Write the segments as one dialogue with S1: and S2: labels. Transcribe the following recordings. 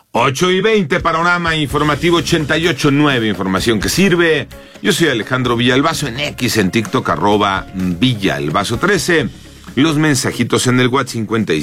S1: 8:20, Panorama Informativo 88.9, información que sirve. Yo soy Alejandro Villalbazo, en X, en TikTok, @Villalbazo13. Los mensajitos en el WhatsApp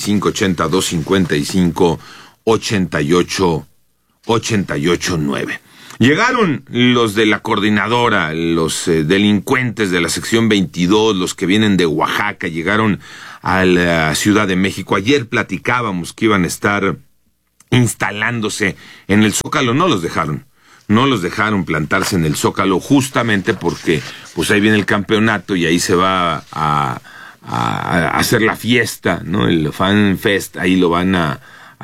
S1: 5582558889. Llegaron los de la coordinadora, los delincuentes de la sección 22, los que vienen de Oaxaca, llegaron a la Ciudad de México. Ayer platicábamos que iban a estar instalándose en el Zócalo. No los dejaron plantarse en el Zócalo, justamente porque pues ahí viene el campeonato y ahí se va a hacer la fiesta, ¿no? El Fan Fest, ahí lo van va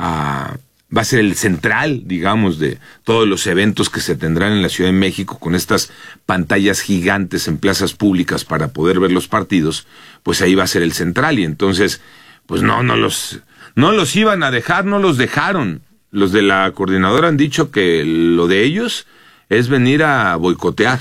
S1: a ser el central, digamos, de todos los eventos que se tendrán en la Ciudad de México, con estas pantallas gigantes en plazas públicas para poder ver los partidos. Pues ahí va a ser el central, y entonces pues no los iban a dejar, no los dejaron. Los de la coordinadora han dicho que lo de ellos es venir a boicotear,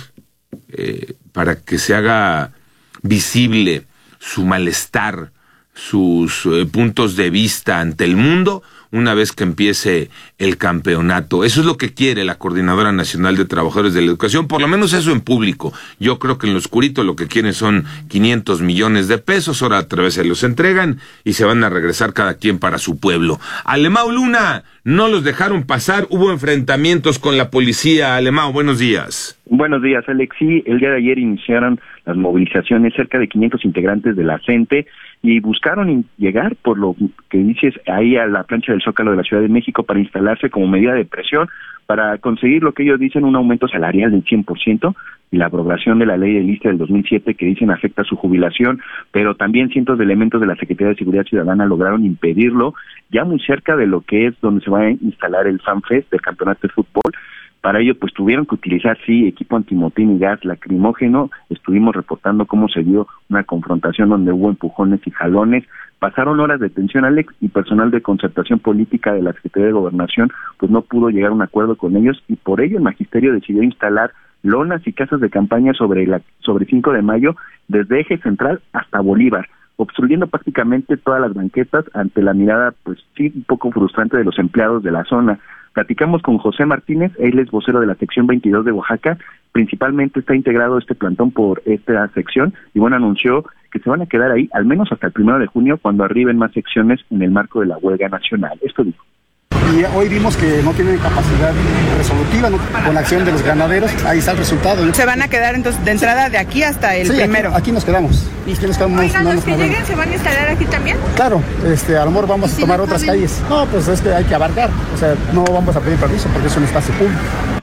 S1: para que se haga visible su malestar, sus puntos de vista ante el mundo una vez que empiece el campeonato. Eso es lo que quiere la Coordinadora Nacional de Trabajadores de la Educación, por lo menos eso en público. Yo creo que en lo oscurito lo que quieren son 500 millones de pesos, ahora a través se los entregan y se van a regresar cada quien para su pueblo. Alemão Luna, no los dejaron pasar, hubo enfrentamientos con la policía. Alemão, buenos días.
S2: Buenos días, Alex. Sí, el día de ayer iniciaron las movilizaciones cerca de 500 integrantes de la CENTE y buscaron llegar, por lo que dices, ahí a la plancha del Zócalo de la Ciudad de México para instalarse como medida de presión para conseguir lo que ellos dicen un aumento salarial del 100% y la abrogación de la ley del ISSSTE del 2007 que dicen afecta su jubilación, pero también cientos de elementos de la Secretaría de Seguridad Ciudadana lograron impedirlo ya muy cerca de lo que es donde se va a instalar el Fan Fest del campeonato de fútbol. Para ello, pues tuvieron que utilizar, sí, equipo antimotín y gas lacrimógeno. Estuvimos reportando cómo se dio una confrontación donde hubo empujones y jalones. Pasaron horas de tensión, Alex, y personal de concertación política de la Secretaría de Gobernación pues no pudo llegar a un acuerdo con ellos, y por ello el magisterio decidió instalar lonas y casas de campaña sobre 5 de mayo, desde Eje Central hasta Bolívar, obstruyendo prácticamente todas las banquetas ante la mirada, pues sí, un poco frustrante de los empleados de la zona. Platicamos con José Martínez, él es vocero de la sección 22 de Oaxaca. Principalmente está integrado este plantón por esta sección, y bueno, anunció que se van a quedar ahí al menos hasta el 1 de junio, cuando arriben más secciones en el marco de la huelga nacional. Esto dijo.
S3: Y hoy vimos que no tienen capacidad resolutiva, ¿no? Con la acción de los granaderos, ahí está el resultado, ¿no?
S4: ¿Se van a quedar entonces de entrada de aquí hasta el primero?
S3: Aquí nos quedamos.
S4: Oigan, los que lleguen se van a instalar aquí también.
S3: Claro, a lo mejor vamos a tomar otras calles. No, pues es que hay que abarcar, o sea, no vamos a pedir permiso porque es un espacio público.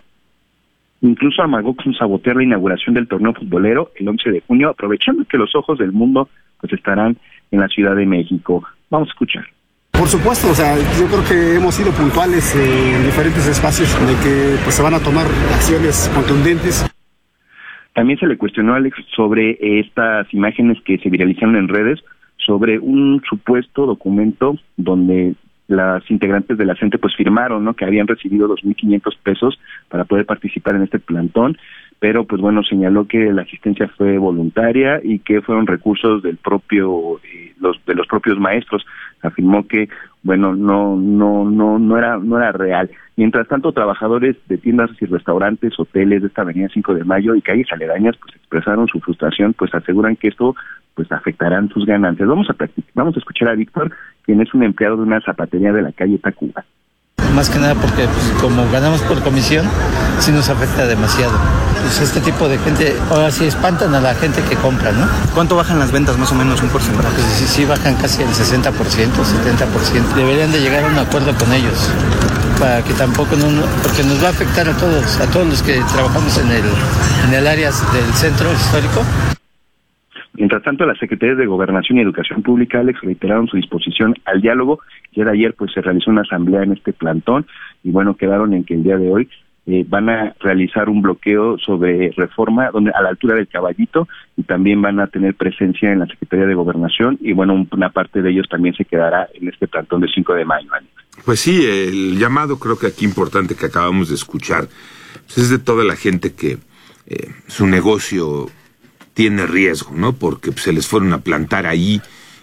S2: Incluso amagó con sabotear la inauguración del torneo futbolero el 11 de junio, aprovechando que los ojos del mundo pues estarán en la Ciudad de México. Vamos a escuchar.
S3: Por supuesto, o sea, yo creo que hemos sido puntuales en diferentes espacios de que pues se van a tomar acciones contundentes.
S2: También se le cuestionó a Alex sobre estas imágenes que se viralizaron en redes sobre un supuesto documento donde las integrantes de la CENTE pues firmaron, ¿no?, que habían recibido 2,500 pesos para poder participar en este plantón, pero pues bueno, señaló que la asistencia fue voluntaria y que fueron recursos del propio de los propios maestros. Afirmó que bueno, no era real. Mientras tanto, trabajadores de tiendas y restaurantes, hoteles de esta avenida 5 de Mayo y calles aledañas pues expresaron su frustración, pues aseguran que esto pues afectarán sus ganancias. Vamos a escuchar a Víctor, quien es un empleado de una zapatería de la calle Tacuba.
S5: Más que nada porque pues, como ganamos por comisión, sí nos afecta demasiado. Pues este tipo de gente, ahora sí espantan a la gente que compra, ¿no?
S6: ¿Cuánto bajan las ventas, más o menos, un porcentaje?
S5: Pues sí bajan casi el 60%, 70%. Deberían de llegar a un acuerdo con ellos, para que tampoco, porque nos va a afectar a todos los que trabajamos en el área del centro histórico.
S2: Mientras tanto, las secretarías de Gobernación y Educación Pública, Alex, reiteraron su disposición al diálogo. Ya de ayer pues se realizó una asamblea en este plantón y bueno, quedaron en que el día de hoy van a realizar un bloqueo sobre Reforma donde a la altura del Caballito, y también van a tener presencia en la Secretaría de Gobernación, y bueno, una parte de ellos también se quedará en este plantón de 5 de mayo, Alex.
S1: Pues sí, el llamado creo que aquí importante que acabamos de escuchar pues es de toda la gente que su negocio tiene riesgo, ¿no? Porque pues, se les fueron a plantar ahí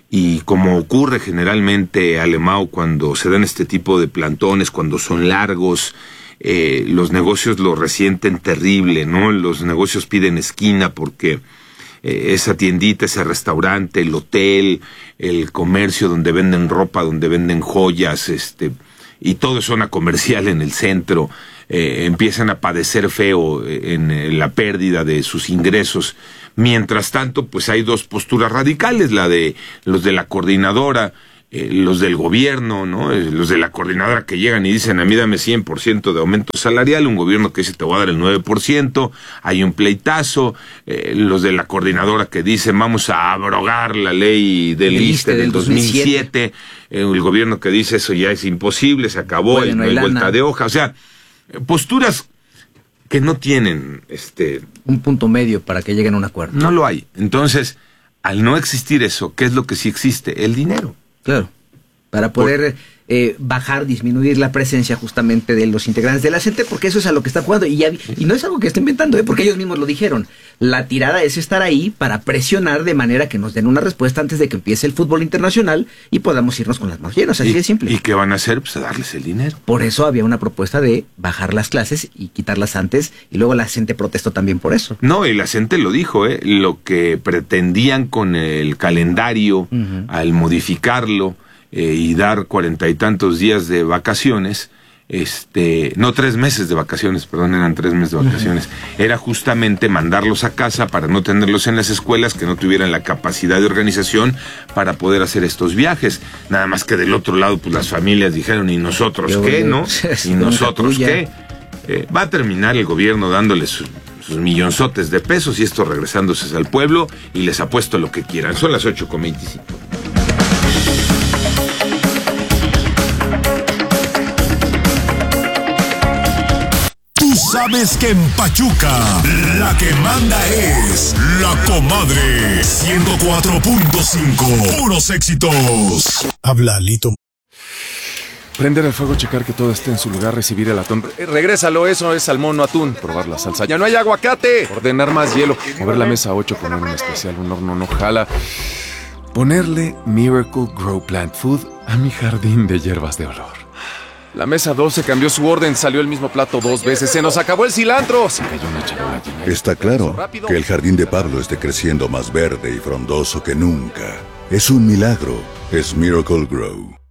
S1: y como ocurre generalmente, Alemão, cuando se dan este tipo de plantones, cuando son largos, los negocios lo resienten terrible, ¿no? Los negocios piden esquina porque esa tiendita, ese restaurante, el hotel, el comercio donde venden ropa, donde venden joyas, y todo es zona comercial en el centro, empiezan a padecer feo en la pérdida de sus ingresos. Mientras tanto, pues hay dos posturas radicales, la de los de la coordinadora, los del gobierno, ¿no? Los de la coordinadora que llegan y dicen, a mí dame 100% de aumento salarial, un gobierno que dice, te voy a dar el 9%, hay un pleitazo, los de la coordinadora que dicen, vamos a abrogar la ley del ISSSTE del 2007, el gobierno que dice, eso ya es imposible, se acabó, no hay vuelta de hoja, o sea, posturas que no tienen
S7: un punto medio para que lleguen a un acuerdo.
S1: No lo hay. Entonces, al no existir eso, ¿qué es lo que sí existe? El dinero.
S7: Claro, para poder bajar, disminuir la presencia justamente de los integrantes de la CENTE, porque eso es a lo que están jugando. Y no es algo que estén inventando, porque ellos mismos lo dijeron. La tirada es estar ahí para presionar de manera que nos den una respuesta antes de que empiece el fútbol internacional y podamos irnos con las manos llenas, así de simple.
S1: ¿Y qué van a hacer? Pues a darles el dinero.
S7: Por eso había una propuesta de bajar las clases y quitarlas antes, y luego la CENTE protestó también por eso.
S1: No, y la CENTE lo dijo, lo que pretendían con el calendario, al modificarlo, y dar 40 y tantos días de vacaciones, no 3 meses de vacaciones, perdón, eran 3 meses de vacaciones, era justamente mandarlos a casa para no tenerlos en las escuelas, que no tuvieran la capacidad de organización para poder hacer estos viajes. Nada más que del otro lado, pues las familias dijeron, ¿y nosotros qué, no? ¿Y nosotros qué? Va a terminar el gobierno dándoles sus millonzotes de pesos y esto regresándose al pueblo, y les apuesto lo que quieran. Son las 8:25.
S8: Sabes que en Pachuca la que manda es La Comadre 104.5. Puros éxitos. Habla Lito.
S9: Prender el fuego, checar que todo esté en su lugar, recibir el atún. Regrésalo, eso es salmón, no atún. Probar la salsa. ¡Ya no hay aguacate! Ordenar más hielo. Mover la mesa 8, poner un especial, un horno no jala. Ponerle Miracle Grow Plant Food a mi jardín de hierbas de olor. La mesa 12 cambió su orden, salió el mismo plato 2 veces, se nos acabó el cilantro. Se cayó una charola llena.
S10: Está claro que el jardín de Pablo esté creciendo más verde y frondoso que nunca. Es un milagro, es Miracle Grow.